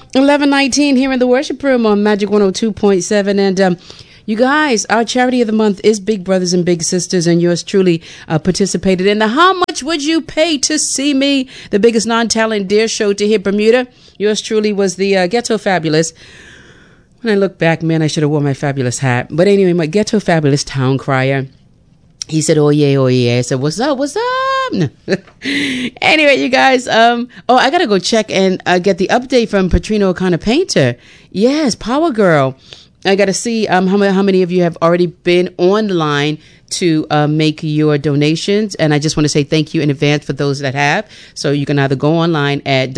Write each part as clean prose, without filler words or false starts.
11:19 here in the worship room on Magic 102.7. And you guys, our charity of the month is Big Brothers and Big Sisters, and yours truly participated in the How Much Would You Pay to See Me, the biggest non-talent dare show to hit Bermuda. Yours truly was the Ghetto Fabulous. When I look back, man, I should have worn my fabulous hat. But anyway, my Ghetto Fabulous town crier. He said, oh yeah, oh yeah. I said, what's up? Anyway, you guys, I got to go check and get the update from Patrina O'Connor Painter. Yes, Power Girl. I got to see how many of you have already been online to make your donations. And I just want to say thank you in advance for those that have. So you can either go online at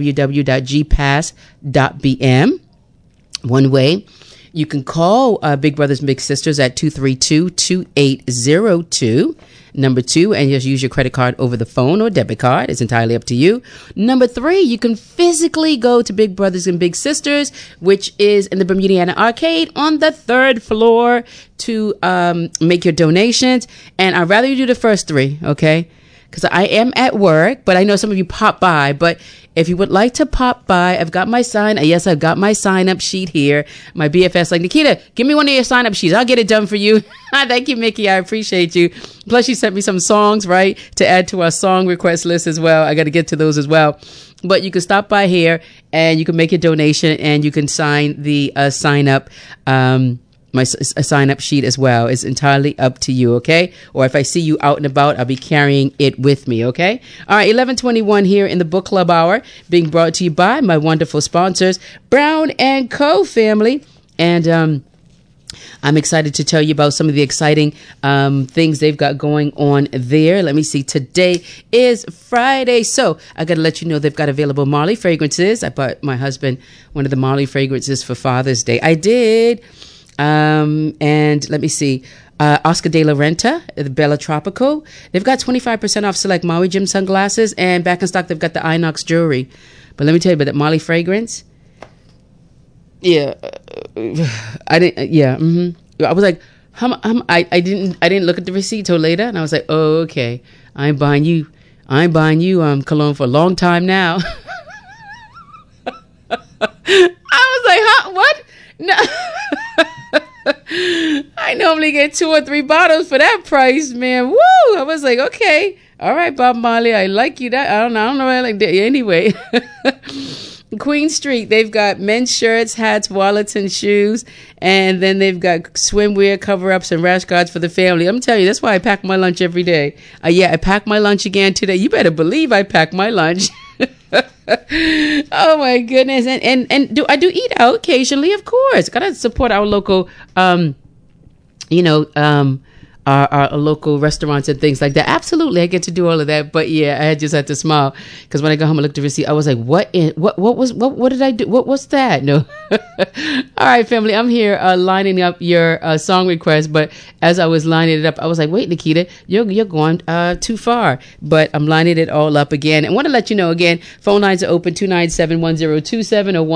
www.gpass.bm. One way. You can call Big Brothers and Big Sisters at 232-2802. Number 2, and just use your credit card over the phone or debit card. It's entirely up to you. Number 3, you can physically go to Big Brothers and Big Sisters, which is in the Bermudiana Arcade on the 3rd floor, to make your donations. And I'd rather you do the first 3, okay? Because I am at work, but I know some of you pop by. But if you would like to pop by, I've got my I've got my sign-up sheet here. My BFS like, Nikita, give me one of your sign-up sheets. I'll get it done for you. Thank you, Mickey. I appreciate you. Plus, you sent me some songs, right, to add to our song request list as well. I got to get to those as well. But you can stop by here, and you can make your donation, and you can sign the sign-up my sign-up sheet as well. It's entirely up to you, okay? Or if I see you out and about, I'll be carrying it with me, okay? All right, 11:21 here in the Book Club Hour, being brought to you by my wonderful sponsors, Brown & Co. family. And I'm excited to tell you about some of the exciting things they've got going on there. Let me see. Today is Friday, so I got to let you know they've got available Marley fragrances. I bought my husband one of the Marley fragrances for Father's Day. I did. And let me see, Oscar de la Renta, the Bella Tropical. They've got 25% off select Maui Jim sunglasses, and back in stock, they've got the Inox jewelry. But let me tell you about that Marley fragrance. Yeah, I was like, I didn't look at the receipt till later, and I was like, oh, okay, I'm buying you cologne for a long time now. I was like, huh, what? No. I normally get 2 or 3 bottles for that price, man. Woo! I was like, okay, all right, Bob Marley, I like you. That I don't know why I like that. Anyway, Queen Street, they've got men's shirts, hats, wallets, and shoes, and then they've got swimwear, cover-ups, and rash guards for the family. I'm telling you, that's why I pack my lunch every day. I packed my lunch again today. You better believe I pack my lunch. Oh my goodness. And do I do eat out occasionally? Of course. Gotta support our local our local restaurants and things like that. Absolutely, I get to do all of that. But yeah, I just had to smile because when I got home and looked at the receipt, I was like, what did I do? What's that? No. All right, family, I'm here lining up your song request. But as I was lining it up, I was like, wait, Nikita, you're going too far. But I'm lining it all up again. And want to let you know again, phone lines are open 297-1027 or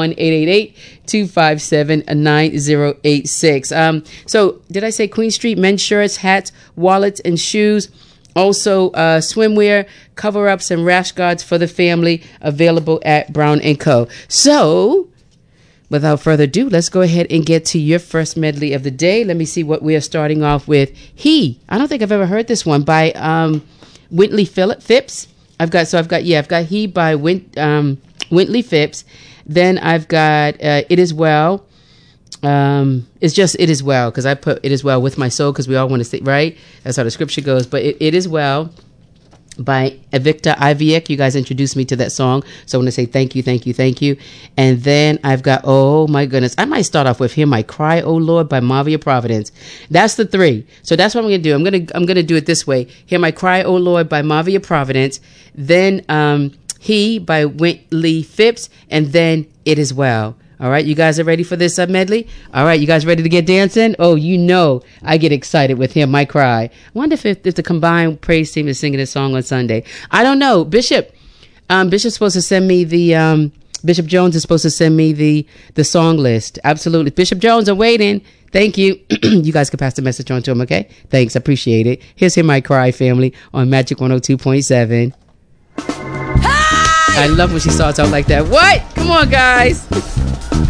1-888-257-9086. So did I say Queen Street men's shirts, hats, wallets, and shoes? Also swimwear, cover-ups, and rash guards for the family available at Brown & Co. So without further ado, let's go ahead and get to your first medley of the day. Let me see what we are starting off with. I don't think I've ever heard this one by Wintley Phipps. I've got He by Wintley Phipps. Then I've got It Is Well. It's just It Is Well, because I put It Is Well with my soul, because we all want to say, right? That's how the scripture goes. But It Is Well by Victor Iviek. You guys introduced me to that song, so I want to say thank you. And then I've got, oh my goodness, I might start off with Hear My Cry, O Lord by Mavia Providence. That's the 3. So that's what I'm gonna do. I'm gonna do it this way: Hear My Cry, O Lord by Mavia Providence, then He by Wintley Phipps, and then It Is Well. All right, you guys are ready for this medley? All right, you guys ready to get dancing? Oh, you know I get excited with Hear My Cry. I wonder if the combined praise team is singing this song on Sunday. I don't know. Bishop's supposed to send me the Bishop Jones is supposed to send me the song list. Absolutely. Bishop Jones, I'm waiting. Thank you. You guys can pass the message on to him, okay? Thanks, I appreciate it. Here's Hear My Cry, family, on Magic 102.7. I love when she starts out like that. What? Come on, guys.